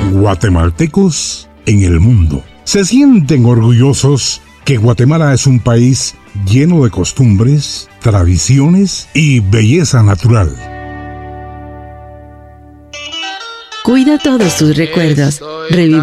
guatemaltecos en el mundo. Se sienten orgullosos que Guatemala es un país lleno de costumbres, tradiciones y belleza natural. Cuida todos tus recuerdos. Revive